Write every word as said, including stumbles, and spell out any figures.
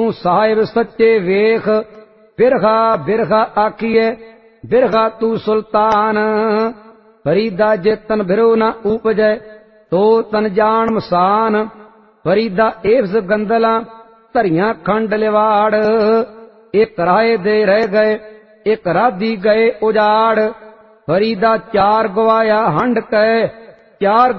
साहिब सच्चे वेख, बिरखा बिरखा आखिए बिरखा तू सुल्तान। फरीदा जे तन भिरो न उपजै तो तन जान मसान। फरीदा एवज गंदला धरिया खंड लिवाड़। एक राय दे रह गए एक राधी गए उजाड़। फरीदा चार गवाया हंड कै चार